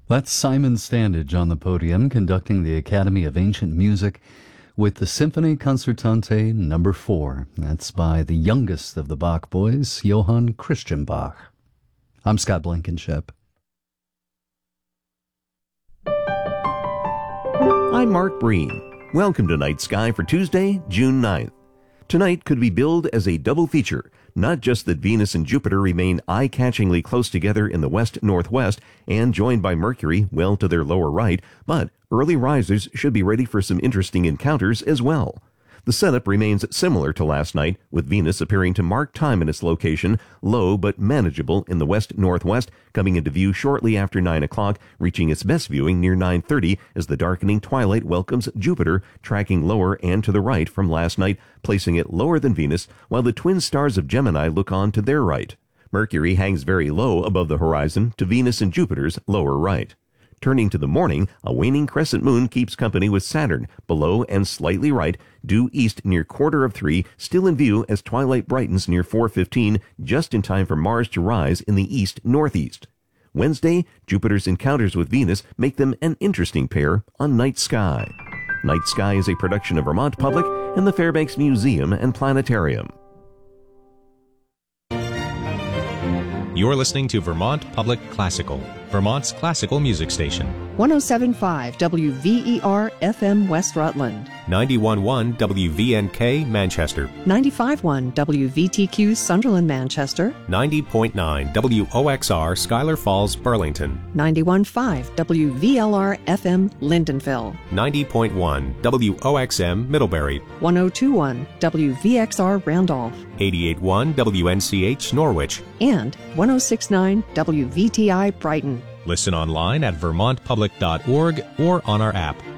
That's Simon Standage on the podium conducting the Academy of Ancient Music with the Symphony Concertante No. 4. That's by the youngest of the Bach boys, Johann Christian Bach. I'm Scott Blankenship. I'm Mark Breen. Welcome to Night Sky for Tuesday, June 9th. Tonight could be billed as a double feature. Not just that Venus and Jupiter remain eye-catchingly close together in the west-northwest and joined by Mercury well to their lower right, but early risers should be ready for some interesting encounters as well. The setup remains similar to last night, with Venus appearing to mark time in its location, low but manageable in the west-northwest, coming into view shortly after 9 o'clock, reaching its best viewing near 9:30 as the darkening twilight welcomes Jupiter, tracking lower and to the right from last night, placing it lower than Venus, while the twin stars of Gemini look on to their right. Mercury hangs very low above the horizon to Venus and Jupiter's lower right. Turning to the morning, a waning crescent moon keeps company with Saturn, below and slightly right, due east near 3:15, still in view as twilight brightens near 4:15, just in time for Mars to rise in the east-northeast. Wednesday, Jupiter's encounters with Venus make them an interesting pair on Night Sky. Night Sky is a production of Vermont Public and the Fairbanks Museum and Planetarium. You're listening to Vermont Public Classical, Vermont's classical music station. 107.5 WVER FM West Rutland. 91.1 WVNK Manchester. 95.1 WVTQ Sunderland Manchester. 90.9 WOXR Schuyler Falls Burlington. 91.5 WVLR FM Lindenville. 90.1 WOXM Middlebury. 102.1 WVXR Randolph. 88.1 WNCH Norwich. And 106.9 WVTI Brighton. Listen online at vermontpublic.org or on our app.